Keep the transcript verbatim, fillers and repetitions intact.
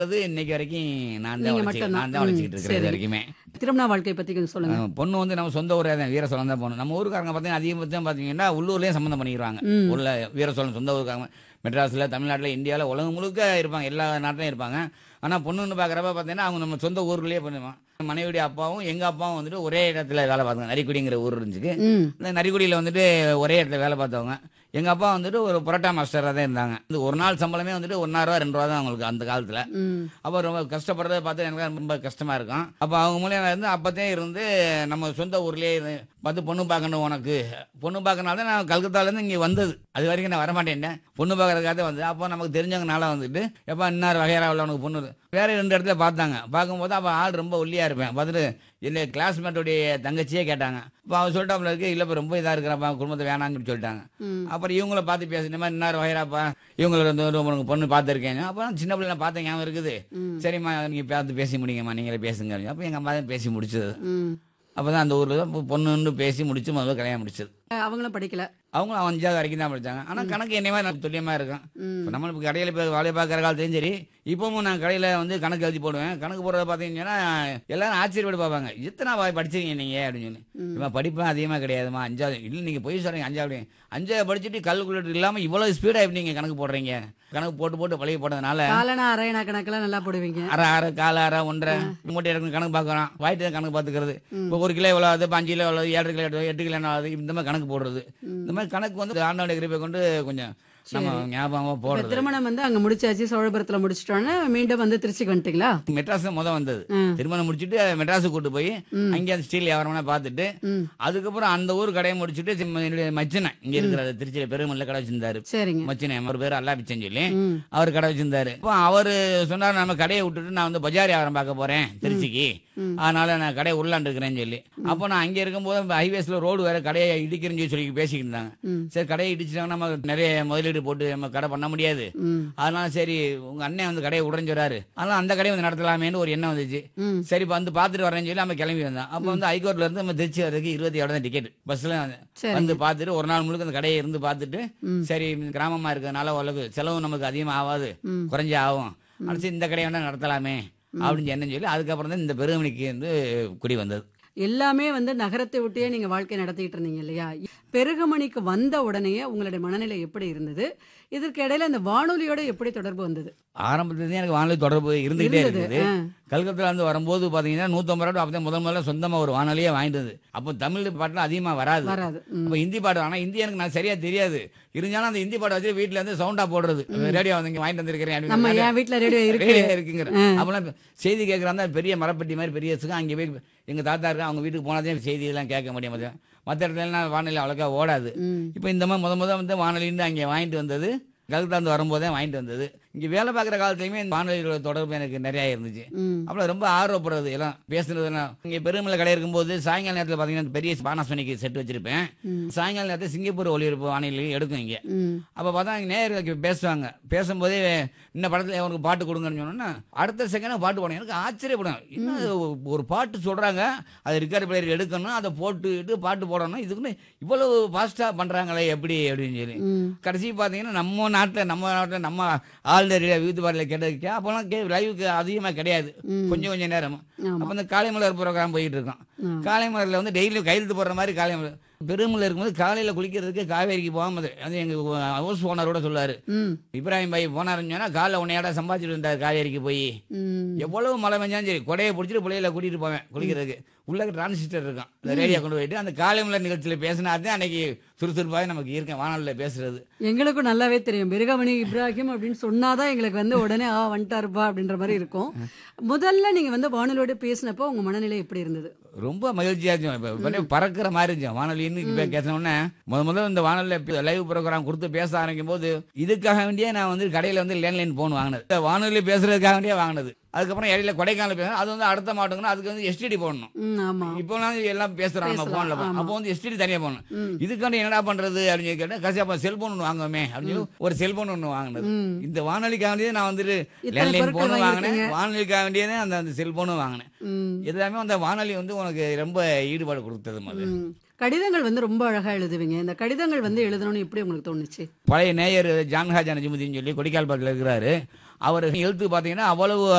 அது இன்னைக்கு வரைக்கும் நான் தான் நீங்க உழைச்சி மட்டும் தான். நான் தான் ம். உழைச்சிக்கிட்டு இருக்கிறேன் இது சரி. வரைக்குமே. திருமண வாழ்க்கை பத்தி கொஞ்சம் சொல்லுங்க. அ பொண்ணு வந்து நம்ம சொந்த ஊரே தான் வீரசோழன் தான் பொண்ணு. நம்ம ஊருக்காரங்க பார்த்தீங்கன்னா அதிகபட்சம் பார்த்தீங்கன்னா உள்ளூர்லயே சம்மந்தம் பண்ணிக்கிறாங்க. ம். உள்ள வீரசோழன் சொந்த ஊருக்காரங்க மெட்ராஸ்ல, தமிழ்நாட்டுல, இந்தியாவுல உலகம் முழுக்க இருப்பாங்க. எல்லா நாட்டிலும் இருப்பாங்க. ஆனா பொண்ணுன்னு பார்க்குறப்ப பார்த்தீங்கன்னா அவங்க நம்ம சொந்த ஊர்லயே பண்ணுவான். மனைவியுடைய அப்பாவும் எங்க அப்பாவும் வந்துட்டு ஒரே இடத்துல வேலை பார்த்தாங்க. நரிக்குடிங்கிற ஊர் இருந்துச்சு. ம். இந்த நரிக்குடியில் வந்துட்டு ஒரே இடத்துல வேலை பார்த்தவங்க. எங்கள் அப்பா வந்துட்டு ஒரு புரோட்டா மாஸ்டராக தான் இருந்தாங்க. இந்த ஒரு நாள் சம்பளமே வந்துட்டு ஒன்றா ரூபா ரெண்டு ரூபா தான் அவங்களுக்கு அந்த காலத்தில். ம். அப்போ ரொம்ப கஷ்டப்படுறத பார்த்து எனக்கு ரொம்ப கஷ்டமாக இருக்கும். அப்போ அவங்க மூலியமாக இருந்து அப்போத்தே இருந்து நம்ம சொந்த ஊர்லேயே இருந்து பார்த்து பொண்ணு பார்க்கணும் உனக்கு. பொண்ணு பார்க்கறனால தான் நான் கல்கத்தாலேருந்து இங்கே வந்தது. அது வரைக்கும் நான் வரமாட்டேன். பொண்ணு பார்க்கறதுக்காக தான் வந்து அப்போ நமக்கு தெரிஞ்சவங்கனால வந்துட்டு எப்போ இன்னார் வகையரா உள்ள உனக்கு பொண்ணு வேற ரெண்டு இடத்துல பார்த்தாங்க. பார்க்கும்போது அப்போ ஆள் ரொம்ப ஒல்லியாக இருப்பேன். பார்த்துட்டு இல்லை கிளாஸ்மேட்டுடைய தங்கச்சியே கேட்டாங்க. இப்போ அவன் சொல்லிட்டாப்புல இருக்கு இல்லை இப்போ ரொம்ப இதாக இருக்கிறப்பா குடும்பத்தை வேணாங்கன்னு சொல்லிட்டாங்க. ம். அப்புறம் இவங்கள பார்த்து பேசுன மாதிரி இன்னார் வகையராப்பா இவங்களை வந்து ஒரு உனக்கு பொண்ணு பார்த்துருக்கேன். அப்போ சின்ன பிள்ளை பார்த்தேன் ஞாபகம் இருக்குது. ம். சரிம்மா நீங்கள் பார்த்து பேசி முடியுங்கம்மா நீங்களே பேசுங்க. அப்போ எங்கள் அம்மா தான் பேசி முடிச்சது. ம். அப்போ தான் அந்த ஊரில் தான் பொண்ணுன்னு பேசி முடிச்சு முதல்ல கல்யாணம் முடிச்சது. அவங்களும் படிக்கல. அவங்களும் அஞ்சாவது வரைக்கும் தான் படித்தாங்க. ஆனால் கணக்கு என்னையுமே நான் துல்லியமாக இருக்கேன். ம். இப்போ நம்ம இப்போ கடையில் இப்போ வேலையை பார்க்குற காலத்தையும் சரி இப்போவும் நான் கடையில் வந்து கணக்கு எழுதி போடுவேன். கணக்கு போடுறத பார்த்தீங்கன்னா எல்லாரும் ஆச்சரியப்பட்டு பார்ப்பாங்க. எத்தனை வாய் படிச்சிருக்கீங்க நீங்கள் அப்படின்னு சொல்லி. ம். இப்போ படிப்பெலாம் அதிகமாக கிடையாதுமா அஞ்சாவது இல்லை நீங்கள் போய் சொல்கிறீங்க அஞ்சாவது அஞ்சாவது படிச்சுட்டு கல்குலேட்டர் இல்லாமல் இவ்வளோ ஸ்பீடாக எப்படி நீங்கள் கணக்கு போடுறீங்க. கணக்கு போட்டு போட்டு பழகி போட்டதுனால காலனா அரையணா கணக்கெல்லாம் நல்லா போடுவீங்க. அரை அரை கால அரை ஒன்றரை மூட்டை எடுக்கணும் கணக்கு பார்க்குறோம். வாயிட்டு தான் கணக்கு பார்த்துக்கிறது. இப்போ ஒரு கிலோ எவ்வளோ ஆகுது அஞ்சு கிலோ எவ்வளோ ஏழரை கிலோ எவ்வளோ எட்டு கிலோ என்ன ஆகுது இந்த மாதிரி கணக்கு போடுறது. இந்த மாதிரி கணக்கு வந்து ஆண்டோட கிருபை கொண்டு கொஞ்சம் நம்ம ஞாபகமாக இப்ப போடுறது. திருமணம் வந்து அங்க முடிச்சாச்சு, சோழபுரத்துல முடிச்சிட்டோன்னே மீண்டும் வந்து திருச்சிக்கு வந்துட்டீங்களா? மெட்ராஸ் தான் முதல் வந்தது. ம். திருமணம் முடிச்சுட்டு மெட்ராஸுக்கு கூட்டு போய் ம். அங்கே அந்த ஸ்டீல் வியாபாரம்லாம் பார்த்துட்டு ம். அதுக்கப்புறம் அந்த ஊர் கடையை முடிச்சுட்டு சிம்ம- என்னுடைய மச்சினை இங்கே இருக்கிறாரு திருச்சியில் பெருமல்ல கடை வச்சிருந்தாரு. சரிங்க. மச்சினை அவர் பேர் அல்லா பிச்சைன்னு சொல்லி ம். அவர் கடை வச்சிருந்தாரு. இப்போ அவர் சொன்னார் நம்ம கடையை விட்டுட்டு நான் வந்து பஜார் வியாபாரம் பார்க்க போறேன் திருச்சிக்கு. ம். அதனால நான் கடையை உள்ளாண்டு இருக்கிறேன்னு சொல்லி அப்போ நான் அங்கே இருக்கும்போது ஹைவேஸ்ல ரோடு வேற கடையை இடிக்கிறேன்னு சொல்லி பேசிக்கிட்டு இருந்தாங்க. ம். சரி கடையை இடிச்சிட்டாங்கன்னா நம்ம நிறைய முதலீடு போட்டு நம்ம கடை பண்ண முடியாது. ம். அதனால சரி உங்க அண்ணன் வந்து கடையை உடஞ்சுறாரு அதனால அந்த கடையை வந்து நடத்தலாமேன்னு ஒரு எண்ணம் வந்துச்சு. ம். சரி இப்போ வந்து பார்த்துட்டு வரேன்னு சொல்லி நம்ம கிளம்பி வந்தோம். அப்போ வந்து ஹைகோர்ட்ல இருந்து நம்ம திருச்சி வரதுக்கு இருபத்தி ஏழு தான் டிக்கெட் பஸ்ல சரி. வந்து பார்த்துட்டு ஒரு நாள் முழுக்க அந்த கடையை இருந்து பார்த்துட்டு ம். சரி கிராமமா இருக்கிறதுனால ஓரளவுக்கு செலவு நமக்கு அதிகமாக ஆகாது ம். குறைஞ்சே ஆகும். அடுத்து இந்த கடையை வேணா நடத்தலாமே அப்படின்னு என்ன சொல்லி அதுக்கப்புறம் தான் இந்த பெருமணிக்கு வந்து குடி வந்தது. எல்லாமே வந்து நகரத்தை விட்டே நீங்க வாழ்க்கை நடத்திட்டு இருந்தீங்க இல்லையா? பெருகமணிக்கு வந்த உடனேயே உங்களுடைய மனநிலை எப்படி இருந்தது? இதற்கு இடையில இந்த வானொலியோட எப்படி தொடர்பு வந்தது? ஆரம்பத்துலேருந்தே எனக்கு வானொலி தொடர்பு இருந்துகிட்டே இருந்தது. இருக்குது. ஆ. கல்கத்தால இருந்து வரும்போது பார்த்தீங்கன்னா நூற்றம்பது ரூபா அப்போ முதல் முதல்ல சொந்தமாக ஒரு வானொலியே வாங்கிட்டு வந்து அப்போ தமிழ் பாட்டுலாம் அதிகமாக வராது. வராது. ம். அப்போ ஹிந்தி பாட்டு ஆனால் ஹிந்தி எனக்கு நான் சரியா தெரியாது. இருந்தாலும் அந்த ஹிந்தி பாட்டை வச்சு வீட்டில் இருந்து சவுண்டாக போடுறது ரேடியோ வந்து இங்கே வாங்கிட்டு வந்திருக்கிறேன் நம்ம அப்படின்னு என் வீட்டுல ரேடியோ இருக்கு. ரேடியோ இருக்குங்கிற அப்போலாம் செய்தி கேட்குறாங்க பெரிய மரப்பெட்டி மாதிரி பெரிய வச்சுக்கோ அங்கே போய் எங்கள் தாத்தா இருக்கா அவங்க வீட்டுக்கு போனதே செய்தியெல்லாம் கேட்க முடியாது. மற்ற இடத்துலலாம் வானொலி அவ்வளோக்கா ஓடாது. ம். இப்போ இந்த மாதிரி முத முத வந்து வானொலின்னு அங்கே வாங்கிட்டு வந்தது கல்கத்தாந்து வரும்போதே வாங்கிட்டு வந்தது. இங்கே வேலை பார்க்குற காலத்துலையுமே இந்த வானொலியோட தொடர்பு எனக்கு நிறையா இருந்துச்சு. ம். அப்புறம் ரொம்ப ஆர்வப்படுறது எல்லாம் பேசுனதுலாம் இங்கே பெருமலை கடை இருக்கும்போது சாயங்கால நேரத்தில் பார்த்தீங்கன்னா பெரிய பானாசோனிக் செட் வச்சிருப்பேன். ம். சாயங்கால நேரத்தில் சிங்கப்பூர் ஒளிபரப்பு வானொலி எடுக்கும் இங்கே. ம். அப்போ பார்த்தா இங்கே நேயர்களுக்கு பேசுவாங்க. பேசும்போதே இந்த படத்தில் அவனுக்கு பாட்டு கொடுங்கன்னு சொன்னோன்னா அடுத்த செகண்ட் பாட்டு போனேன். எனக்கு ஆச்சரியப்படும் என்ன இது ஒரு பாட்டு சொல்கிறாங்க அது ரிக்கார்டு பிளேயர் எடுக்கணும் அதை போட்டுட்டு பாட்டு போடணும் இதுக்குன்னு இவ்வளவு ஃபாஸ்ட்டாக பண்ணுறாங்களே எப்படி அப்படின்னு சொல்லி ம். கடைசி பார்த்தீங்கன்னா நம்ம நாட்டில் நம்ம நாட்டில் நம்ம ஆல்ரெடி வீட்டு பாட்டில் கேட்டதுக்கு அப்போலாம் கே லைவுக்கு அதிகமாக கிடையாது. ம். கொஞ்சம் கொஞ்சம் நேரம் ஆமா. அப்போ இந்த காலைமலர் ப்ரோக்ராம் போயிட்டு இருக்கோம். ஆ. காலைமலரில் வந்து டெய்லி கையெழுத்து போடுற மாதிரி காலைமலர் பெருமலை இருக்கும்போது காலையில் குளிக்கிறதுக்கு காவேரிக்கு போகாமல் அது எங்கள் ஹவுஸ் ஓனரோட சொல்லுவார் ம். இப்ராஹிம் பாய் போனாருன்னு சொன்னால் காலைல உன்னையாட சம்பாதிச்சுட்டு இருந்தார் காவேரிக்கு போய் ம். எவ்வளவு மழை பெஞ்சாலும் சரி கொடையை பிடிச்சிட்டு பிள்ளையில கூட்டிகிட்டு போவேன் குளிக்கிறதுக்கு. உள்ள டிரான்சிஸ்டர் இருக்கும் அந்த ரேடியோ கொண்டு போயிட்டு அந்த காலைமலர் நிகழ்ச்சியில் பேசினா தான் அன்னைக்கு சுறுசுறுப்பாக நமக்கு இருக்கேன் வானொலியில் பேசுறது. எங்களுக்கும் நல்லாவே தெரியும் பெருகமணி இப்ராஹிம் அப்படின்னு சொன்னாதான் எங்களுக்கு வந்து உடனே ஆ வந்துட்டாருப்பா அப்படின்ற மாதிரி இருக்கும். முதல்ல நீங்க வந்து வானொலியோட பேசினப்போ உங்க மனநிலை எப்படி இருந்தது? ரொம்ப மகிழ்ச்சியா இருந்துச்சு. இப்போ பறக்கிற மாதிரி இருந்துச்சு வானொலின்னு இப்போ பேசினோடனே முத முதல்ல இந்த வானொலியில் லைவ் ப்ரோக்ராம் கொடுத்து பேச ஆரம்பிக்கும் போது இதுக்காக வேண்டியே நான் வந்து கடையில் வந்து லேண்ட்லைன் ஃபோன் வாங்கினது வானொலி பேசுறதுக்காக வேண்டியே வாங்கினது. அதுக்கப்புறம் இடையில கொடைக்கானல் பேசணும் அது வந்து அடுத்த மாட்டுங்கன்னா அதுக்கு வந்து எஸ்டிடி போடணும். ம். ஆமா. இப்போலாம் எல்லாம் பேசுறாங்க நம்ம பேசலாம். ஃபோனில் ஆமா. அப்போ வந்து எஸ்டிடி தனியாக போடணும். ம். இதுக்காண்டி என்னடா பண்றது அப்படின்னு சொல்லி கேட்டேன். கடைசி அப்போ செல்போன் ஒன்று வாங்குவோமே அப்படின்னு சொல்லி ஒரு செல்போன் ஒன்று வாங்கினது. ம். இந்த வானொலிக்காக வேண்டியது நான் வந்துட்டு இத்தனை லேண்ட்லைன் பொருட்கள் ஃபோனும் வாங்கினேன் வாங்கியிருக்கீங்க. வானொலிக்காக வேண்டியது அந்த அந்த செல்போனும் வாங்கினேன். ம். எல்லாமே அந்த வானொலி வந்து உனக்கு ரொம்ப ஈடுபாடு கொடுத்தது அது. ம். கடிதங்கள் வந்து ரொம்ப அழகா எழுதுவீங்க. இந்த கடிதங்கள் வந்து எழுதணும்னு எப்படி உங்களுக்கு தோணுச்சு? பழைய நேயர் ஜான்ஹாஜா நஜிமுதீன் சொல்லி கொடிக்கால் பாட்டில் இருக்கிறாரு. அவர் எழுத்து பார்த்தீங்கன்னா அவ்வளவு